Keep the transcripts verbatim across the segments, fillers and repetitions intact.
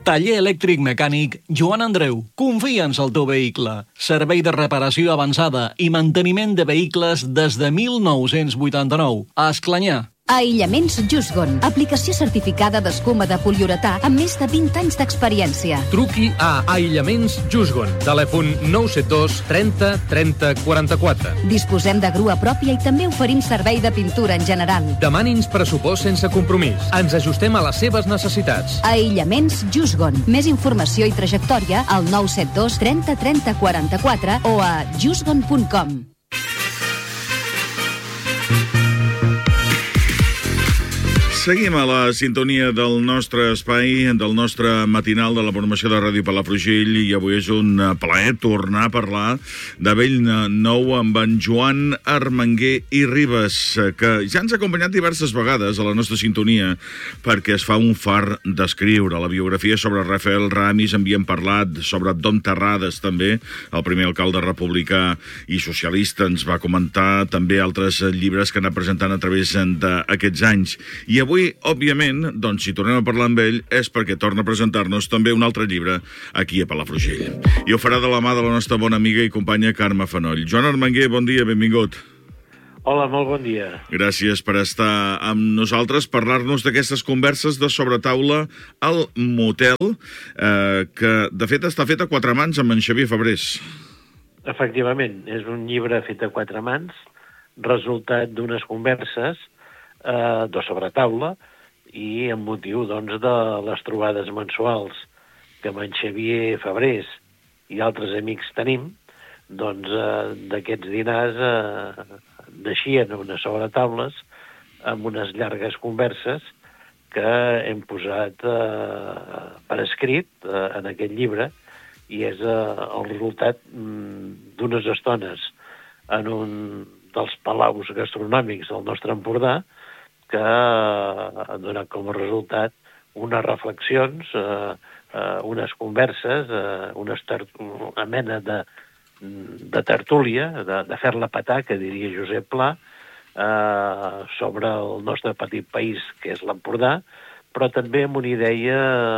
Taller elèctric mecànic Joan Andreu. Confia'ns al teu vehicle. Servei de reparació avançada i manteniment de vehicles des de mil nou-cents vuitanta-nou. A Esclanyà. Aïllaments Jusgon. Aplicació certificada d'escuma de poliuretà amb més de vint anys d'experiència. Truqui a Aïllaments Jusgon. Telèfon nou set dos trenta trenta quaranta-quatre. Disposem de grua pròpia i també oferim servei de pintura en general. Demani'ns pressupost sense compromís. Ens ajustem a les seves necessitats. Aïllaments Jusgon. Més informació i trajectòria al nou set dos trenta trenta quaranta-quatre o a jusgon punt com. Seguim a la sintonia del nostre espai, del nostre matinal de la programació de Ràdio Palafrugell, i avui és un plaer tornar a parlar de bell nou amb en Joan Armenguer i Ribas, que ja ens ha acompanyat diverses vegades a la nostra sintonia perquè es fa un far d'escriure. La biografia sobre Rafael Ramis en havíem parlat, sobre Dom Terrades també, el primer alcalde republicà i socialista, ens va comentar també altres llibres que ha anat presentant a través d'aquests anys. I avui Avui, òbviament, doncs, si tornem a parlar amb ell és perquè torna a presentar-nos també un altre llibre aquí a Palafrugell. I ho farà de la mà de la nostra bona amiga i companya Carme Fanoll. Joan Armenguer, bon dia, benvingut. Hola, molt bon dia. Gràcies per estar amb nosaltres, parlar-nos d'aquestes converses de sobretaula al motel, eh, que de fet està fet a quatre mans amb en Xavier Fabrés. Efectivament, és un llibre fet a quatre mans, resultat d'unes converses Eh, de sobretaula i amb motiu doncs, de les trobades mensuals que amb en Xavier Fabrés i altres amics tenim, doncs eh, d'aquests dinars eh, naixien unes sobretaules amb unes llargues converses que hem posat eh, per escrit eh, en aquest llibre, i és eh, el resultat mm, d'unes estones en un dels palaus gastronòmics del nostre Empordà, que ha donat com a resultat unes reflexions, eh, eh, unes converses, eh, unes una mena de, de tertúlia, de, de fer-la petar, que diria Josep Pla, eh, sobre el nostre petit país, que és l'Empordà, però també amb una idea,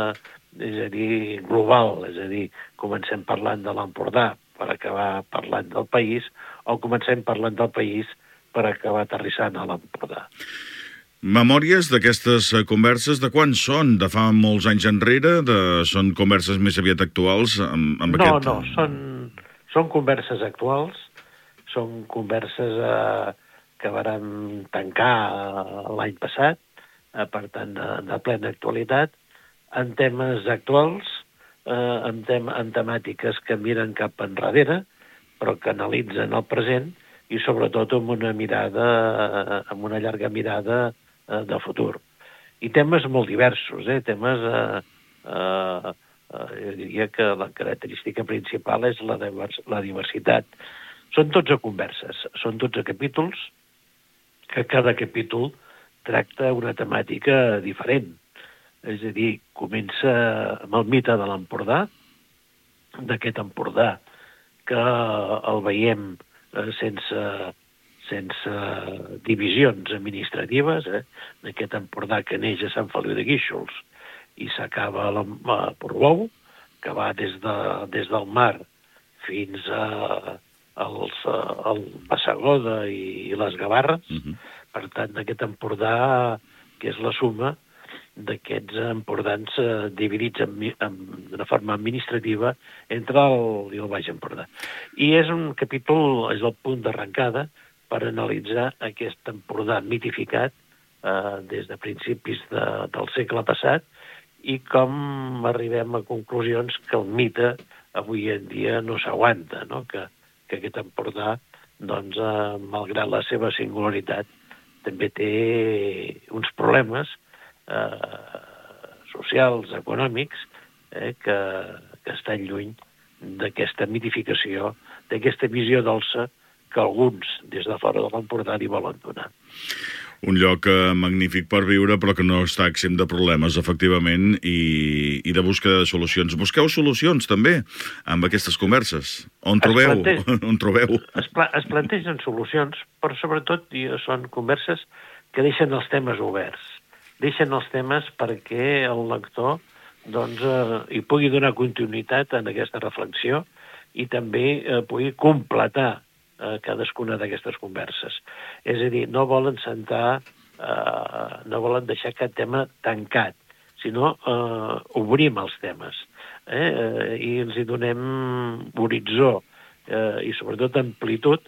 és a dir, global, és a dir, comencem parlant de l'Empordà per acabar parlant del país, o comencem parlant del país per acabar aterrissant a l'Empordà. Memòries d'aquestes converses, de quan són? De fa molts anys enrere? De... Són converses més aviat actuals? Amb, amb no, aquest... no, són, són converses actuals, són converses eh, que vàrem tancar l'any passat, eh, per tant, de, de plena actualitat, en temes actuals, eh, en, tem en temàtiques que miren cap enrere, però que analitzen el present, i sobretot amb una mirada, amb una llarga mirada de futur. I temes molt diversos, eh? temes... Eh, eh, jo diria que la característica principal és la, divers, la diversitat. Són dotze converses, són dotze capítols, que cada capítol tracta una temàtica diferent. És a dir, comença amb el mite de l'Empordà, d'aquest Empordà, que el veiem eh, sense... sense divisions administratives, eh? Aquest Empordà que neix a Sant Feliu de Guíxols i s'acaba a, a Portbou, que va des, de, des del mar fins a, als, a, al Bassegoda i, i les Gavarres. Uh-huh. Per tant, aquest Empordà, que és la suma d'aquests empordans eh, dividits en, en, de forma administrativa entre el i el Baix Empordà. I és un capítol, és el punt d'arrencada per analitzar aquest Empordà mitificat eh, des de principis de, del segle passat, i com arribem a conclusions que el mite avui en dia no s'aguanta, no? que, que aquest Empordà, doncs, eh, malgrat la seva singularitat, també té uns problemes eh, socials, econòmics, eh, que, que estan lluny d'aquesta mitificació, d'aquesta visió dolça que alguns, des de fora de l'Empordà, hi volen donar. Un lloc eh, magnífic per viure, però que no està exempt de problemes, efectivament, i, i de búsqueda de solucions. Busqueu solucions, també, amb aquestes converses. On trobeu? Plante... On trobeu? Es, pla es plantegen solucions, però sobretot són converses que deixen els temes oberts. Deixen els temes perquè el lector doncs, eh, hi pugui donar continuïtat en aquesta reflexió i també eh, pugui completar eh, cadascuna d'aquestes converses. És a dir, no volen sentar, eh, no volen deixar cap tema tancat, sinó eh, obrim els temes eh, eh, i ens hi donem horitzó eh, i sobretot amplitud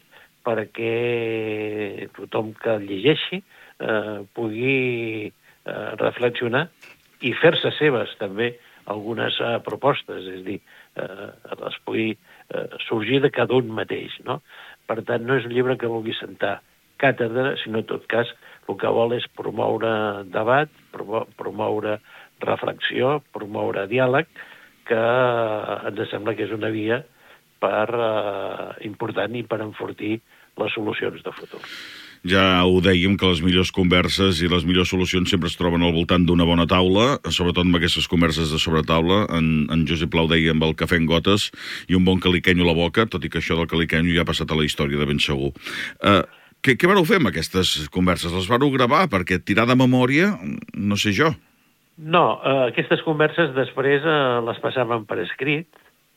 perquè tothom que el llegeixi eh, pugui eh, reflexionar i fer-se seves també algunes eh, propostes, és a dir, eh, les pugui eh, sorgir de cada un mateix, no? Per tant, no és un llibre que vulgui sentar càtedra, sinó en tot cas el que vol és promoure debat, promoure reflexió, promoure diàleg, que ens sembla que és una via per eh, important i per enfortir les solucions de futur. Ja ho dèiem, que les millors converses i les millors solucions sempre es troben al voltant d'una bona taula, sobretot amb aquestes converses de sobretaula. En, en Josep Pla ho deia, amb el cafè en gotes i un bon caliquenyo a la boca, tot i que això del caliquenyo ja ha passat a la història de ben segur. Uh, què, què vareu fer amb aquestes converses? Les vareu gravar? Perquè tirar de memòria, no sé jo. No, eh, aquestes converses després eh, les passàvem per escrit,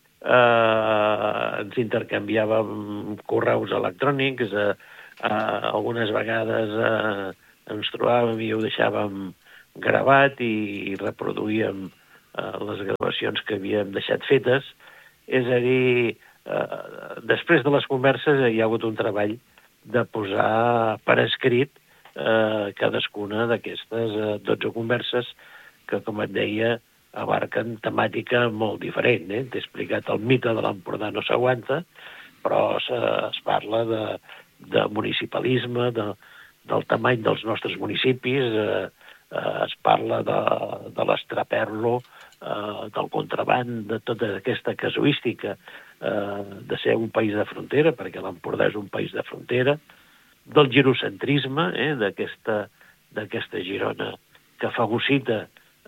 eh, ens intercanviàvem correus electrònics, eh, eh, algunes vegades eh, ens trobàvem i ho deixàvem gravat i reproduïem eh, les gravacions que havíem deixat fetes. És a dir, eh, després de les converses hi ha hagut un treball de posar per escrit eh, cadascuna d'aquestes eh, dotze converses que, com et deia, abarquen temàtica molt diferent. Eh? T'he explicat el mite de l'Empordà no s'aguanta, però es, es parla de, de municipalisme, de, del tamany dels nostres municipis, eh, eh, es parla de, de l'estraperlo, eh, del contraband, de tota aquesta casuística eh, de ser un país de frontera, perquè l'Empordà és un país de frontera, del girocentrisme, eh, d'aquesta d'aquesta Girona que fagocita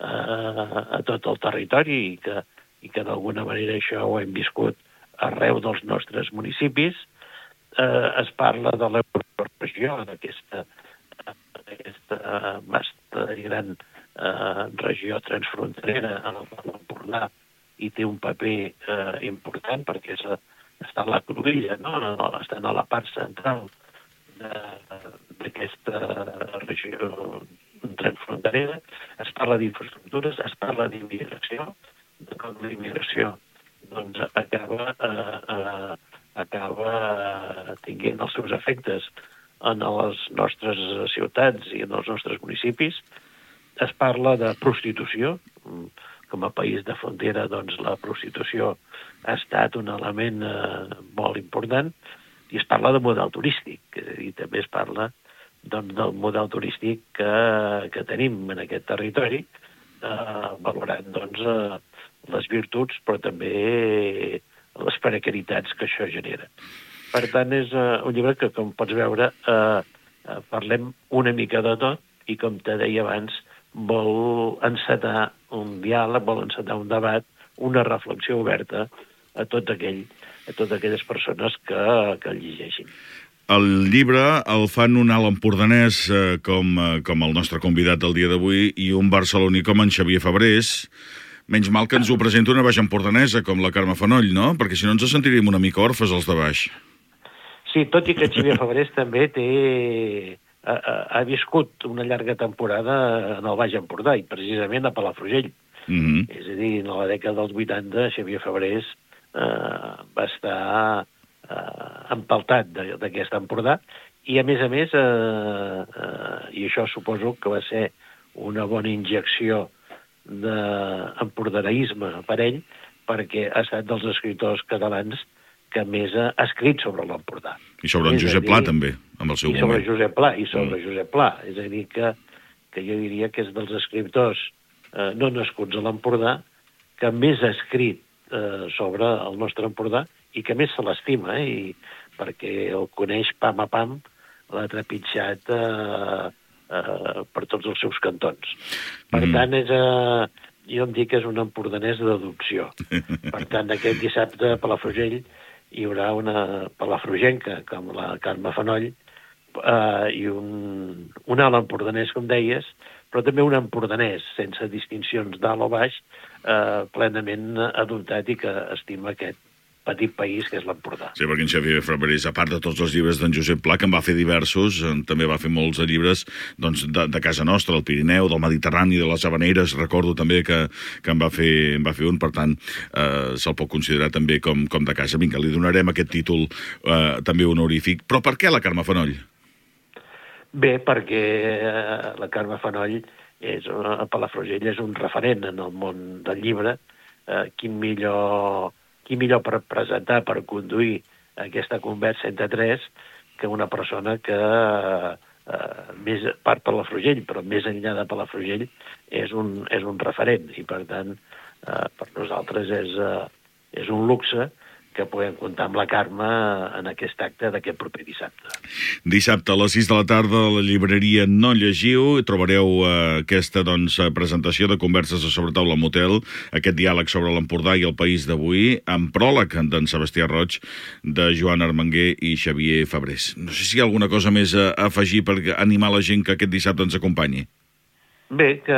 a tot el territori i que, i que d'alguna manera això ho hem viscut arreu dels nostres municipis. Eh, es parla de l'euroregió, d'aquesta aquesta vasta i gran eh, regió transfronterera a l'Empordà, i té un paper eh, important perquè és, està a la cruïlla, no? Està a la part central d'aquesta regió transfronterera. Es parla d'infraestructures, es parla d'immigració, de com l'immigració doncs, acaba, eh, eh, acaba tinguent els seus efectes en les nostres ciutats i en els nostres municipis. Es parla de prostitució. Com a país de frontera, doncs, la prostitució ha estat un element eh, molt important. I es parla de model turístic, és a dir, també es parla doncs, del model turístic que, que tenim en aquest territori, eh, valorant doncs, eh, les virtuts, però també les precarietats que això genera. Per tant, és eh, un llibre que, com pots veure, eh, eh, parlem una mica de tot i, com te deia abans, vol encetar un diàleg, vol encetar un debat, una reflexió oberta a tot aquell, a totes aquelles persones que, que el llegeixin. El llibre el fan un alt empordanès eh, com, eh, com el nostre convidat del dia d'avui i un barceloní com en Xavier Fabrés. Menys mal que ens ho presenta una baix empordanesa com la Carme Fanoll, no? Perquè si no ens sentiríem una mica orfes els de baix. Sí, tot i que Xavier Fabrés també té... Ha, ha viscut una llarga temporada en el Baix Empordà i precisament a Palafrugell. Mm-hmm. És a dir, en la dècada dels vuitanta, Xavier Fabrés eh, va estar eh, empaltat d'aquest Empordà i, a més a més, eh, eh, i això suposo que va ser una bona injecció d'emporderaïsme per ell, perquè ha estat dels escriptors catalans que més ha escrit sobre l'Empordà. I sobre en Josep Pla, també, amb el seu moment. I sobre Josep Pla, i sobre mm. Josep Pla. És a dir, que, que jo diria que és dels escriptors eh, no nascuts a l'Empordà que més ha escrit eh, sobre el nostre Empordà i que més se l'estima, eh, i perquè el coneix pam a pam, l'ha trepitjat eh, eh, per tots els seus cantons. Per mm. tant, és... Eh, jo em dic que és un empordanès d'adopció. Per tant, aquest dissabte a Palafrugell hi haurà una palafrugenca, com la Carme Fanoll, eh, i un, un alt empordanès, com deies, però també un empordanès, sense distincions dalt o baix, eh, plenament adoptat i que estima aquest petit país que és l'Empordà. Sí, perquè en Xavier Fabrés, a part de tots els llibres d'en Josep Pla, que en va fer diversos, també va fer molts llibres doncs, de, de casa nostra, del Pirineu, del Mediterrani, de les Havaneres, recordo també que, que en, va fer, en va fer un, per tant, eh, se'l pot considerar també com, com de casa. Vinga, li donarem aquest títol eh, també honorífic. Però per què la Carme Fanoll? Bé, perquè eh, la Carme Fanoll és, a Palafrugell és un referent en el món del llibre. Eh, quin millor... qui millor per presentar, per conduir aquesta conversa entre tres, que una persona que, eh, més part Palafrugell, però més enllà de Palafrugell, és un, és un referent. I, per tant, eh, per nosaltres és, eh, és un luxe que puguem comptar amb la Carme en aquest acte d'aquest proper dissabte. Dissabte a les sis de la tarda a la llibreria No Llegiu trobareu eh, aquesta doncs, presentació de Converses a Sobretaula Motel, aquest diàleg sobre l'Empordà i el país d'avui, amb pròleg d'en Sebastià Roig, de Joan Armenguer i Xavier Fabrés. No sé si hi ha alguna cosa més a afegir per animar la gent que aquest dissabte ens acompanyi. Bé, que,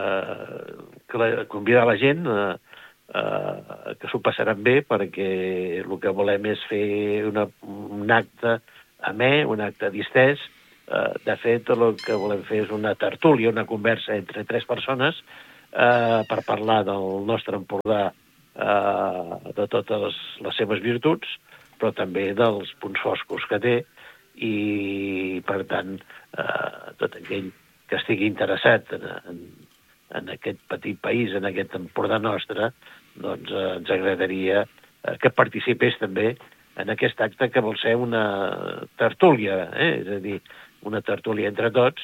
que la, convidar la gent... Eh, Uh, que s'ho passaran bé, perquè el que volem és fer una, un acte amè, un acte distès. Uh, de fet, el que volem fer és una tertúlia, una conversa entre tres persones uh, per parlar del nostre Empordà, uh, de totes les, les seves virtuts, però també dels punts foscos que té, i, per tant, uh, tot aquell que estigui interessat en, en en aquest petit país, en aquest Empordà nostre, doncs eh, ens agradaria eh, que participés també en aquest acte que vol ser una tertúlia, eh? És a dir, una tertúlia entre tots,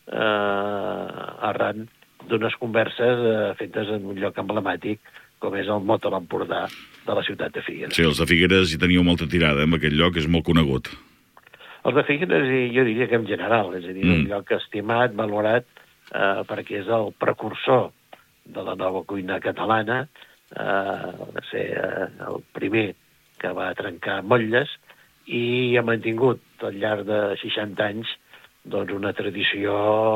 eh, arran d'unes converses eh, fetes en un lloc emblemàtic com és el Mot a l'Empordà de la ciutat de Figueres. Sí, els de Figueres hi teniu molta tirada, en aquell lloc és molt conegut. Els de Figueres, jo diria que en general, és a dir, mm. un lloc estimat, valorat, Uh, perquè és el precursor de la nova cuina catalana, uh, va ser uh, el primer que va trencar motlles i ha mantingut al llarg de seixanta anys doncs, una tradició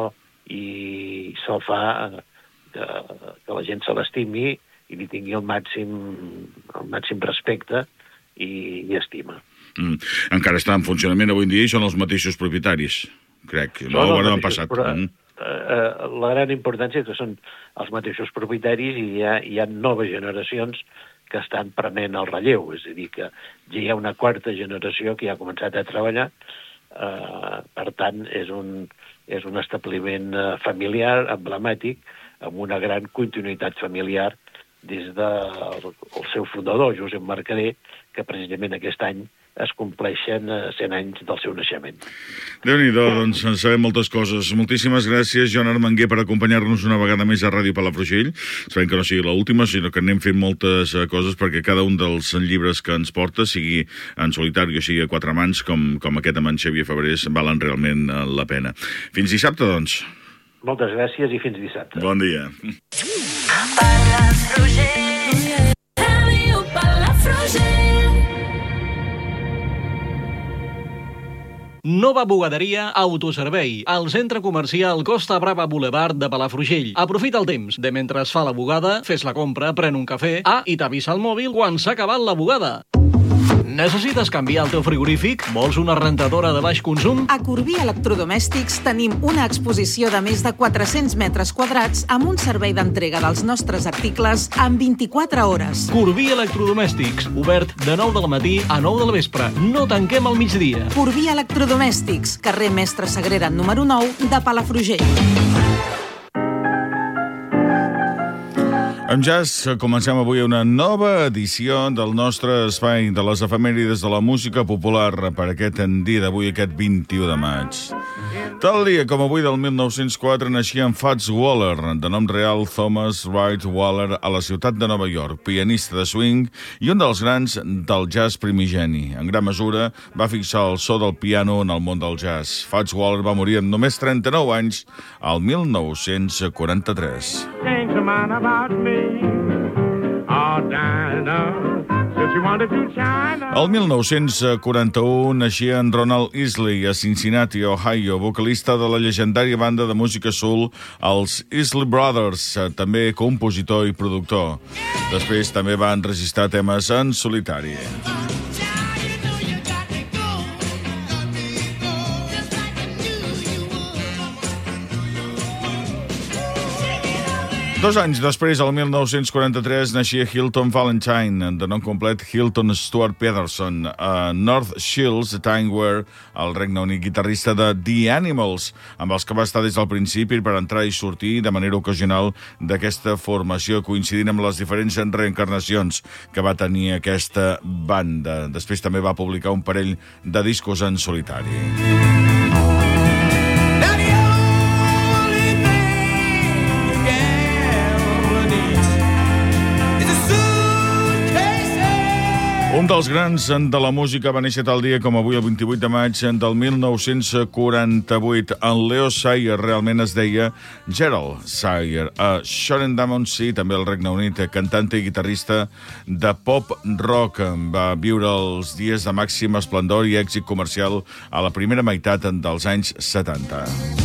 i se'l fa uh, que, que la gent se l'estimi i li tingui el màxim, el màxim respecte i, i estima. Mm. Encara està en funcionament avui en dia i són els mateixos propietaris, crec. No, ara han passat. Però... Mm. Uh, la gran importància és que són els mateixos propietaris i hi ha, hi ha noves generacions que estan prenent el relleu, és a dir, que ja hi ha una quarta generació que ja ha començat a treballar, uh, per tant, és un, és un establiment uh, familiar, emblemàtic, amb una gran continuïtat familiar des del de seu fundador, Josep Mercader, que precisament aquest any es compleixen cent anys del seu naixement. Déu-n'hi-do, doncs en sabem moltes coses. Moltíssimes gràcies, Joan Armenguer, per acompanyar-nos una vegada més a Ràdio Palafrugell. Esperem que no sigui l'última, sinó que anem fent moltes coses perquè cada un dels llibres que ens porta, sigui en solitari o sigui a quatre mans, com, com aquest amb en Xavier Fabrés, valen realment la pena. Fins dissabte, doncs. Moltes gràcies i fins dissabte. Bon dia. Palafrugell, Ràdio Palafrugell. Nova bugaderia Autoservei, al centre comercial Costa Brava Boulevard de Palafrugell. Aprofita el temps de mentre es fa la bugada, fes la compra, pren un cafè, ah, i t'avisa el mòbil quan s'ha acabat la bugada. Necessites canviar el teu frigorífic? Vols una rentadora de baix consum? A Corbí Electrodomèstics tenim una exposició de més de quatre-cents metres quadrats amb un servei d'entrega dels nostres articles en vint-i-quatre hores. Corbí Electrodomèstics, obert de nou del matí a nou del vespre. No tanquem al migdia. Corbí Electrodomèstics, carrer Mestre Sagrera número nou de Palafrugell. Amb jazz comencem avui una nova edició del nostre espai de les efemèrides de la música popular per aquest dia d'avui, aquest vint-i-u de maig. Tal dia com avui del mil nou-cents quatre naixia en Fats Waller, de nom real Thomas Wright Waller, a la ciutat de Nova York, pianista de swing i un dels grans del jazz primigeni. En gran mesura va fixar el so del piano en el món del jazz. Fats Waller va morir amb només trenta-nou anys al mil nou-cents quaranta-tres. About me, all dying up, so El mil nou-cents quaranta-u naixia en Ronald Isley a Cincinnati, Ohio, vocalista de la llegendària banda de música soul, els Isley Brothers, també compositor i productor. Després també va enregistrar temes en solitari. Dos anys després, el mil nou-cents quaranta-tres, naixia Hilton Valentine, de nom complet Hilton Stuart Pederson, a North Shields, Tyneside, al Regne Unit, guitarrista de The Animals, amb els que va estar des del principi per entrar i sortir de manera ocasional d'aquesta formació, coincidint amb les diferents reencarnacions que va tenir aquesta banda. Després també va publicar un parell de discos en solitari. Un dels grans de la música va néixer tal dia com avui, el vint-i-vuit de maig del mil nou-cents quaranta-vuit. En Leo Sayer realment es deia Gerald Sayer. A Shoreham-on-Sea, també al Regne Unit, cantant i guitarrista de pop rock. Va viure els dies de màxim esplendor i èxit comercial a la primera meitat dels anys setanta.